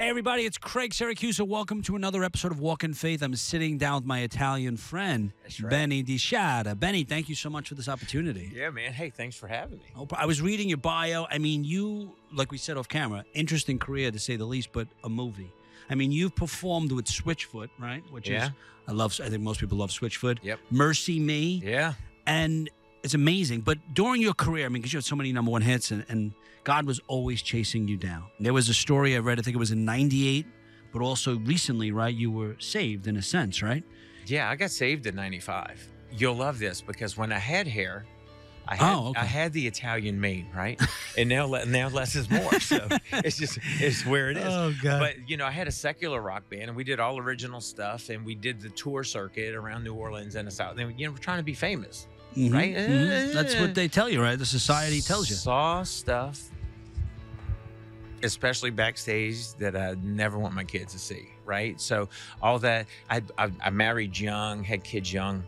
Hey, everybody, it's Craig Syracuse. Welcome to another episode of Walk in Faith. I'm sitting down with my Italian friend, That's right. Benny DiSciada. Benny, thank you so much for this opportunity. Yeah, man. Hey, thanks for having me. I was reading your bio. I mean, you, like we said off camera, interesting career to say the least, but a movie. I mean, you've performed with Switchfoot, right? Which is, I think most people love Switchfoot. Yep. Mercy Me. Yeah. And it's amazing. But during your career, I mean, because you had so many number one hits and God was always chasing you down. There was a story I read, I think it was in 98, but also recently, right? You were saved in a sense, right? Yeah, I got saved in 95. You'll love this because when I had hair, I had the Italian mane, right? And now less is more. So it's where it is. Oh, God. But, I had a secular rock band and we did all original stuff and we did the tour circuit around New Orleans and the South. And, we're trying to be famous, right? That's what they tell you, right? The society tells you. Saw stuff, especially backstage, that I never want my kids to see, right? So all that, I married young, had kids young,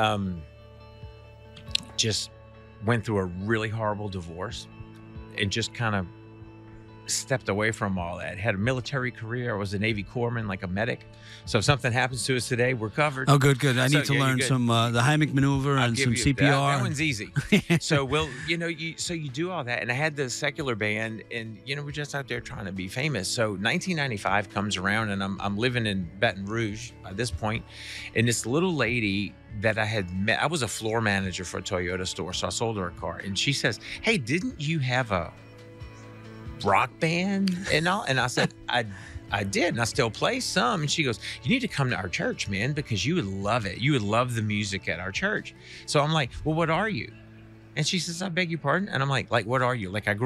just went through a really horrible divorce and just kind of stepped away from all that. Had a military career. I was a Navy corpsman, like a medic. So if something happens to us today, we're covered. Oh, good. I need to learn some the Heimlich maneuver and some CPR. That one's easy. So you do all that. And I had the secular band and, we're just out there trying to be famous. So 1995 comes around and I'm living in Baton Rouge by this point. And this little lady that I had met, I was a floor manager for a Toyota store. So I sold her a car and she says, "Hey, didn't you have a rock band and all?" And I said, I did, and I still play some. And she goes, "You need to come to our church, man, because you would love it. You would love the music at our church." So I'm like, "Well, what are you?" And she says, "I beg your pardon." And I'm like, what are you? Like, I grew